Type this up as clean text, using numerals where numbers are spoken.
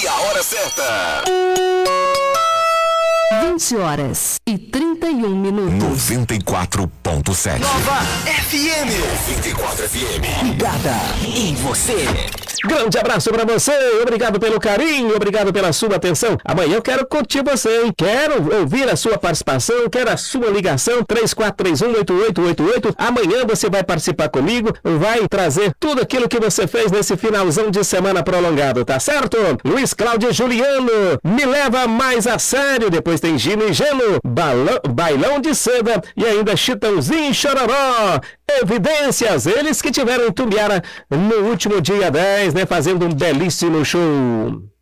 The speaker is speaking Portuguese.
E a hora certa. 20h31. 94.7. Nova FM. 94 FM. Ligada em você. Grande abraço pra você, obrigado pelo carinho, obrigado pela sua atenção. Amanhã eu quero curtir você, hein? Quero ouvir a sua participação, quero a sua ligação, 3431-8888. Amanhã você vai participar comigo, vai trazer tudo aquilo que você fez nesse finalzão de semana prolongado, tá certo? Luiz Cláudio Juliano, Me Leva Mais a Sério, depois tem Gino e Gelo, Bailão de Seda e ainda Chitãozinho e Chororó. Evidências, eles que tiveram em Tumbiara no último dia 10, né, fazendo um belíssimo show.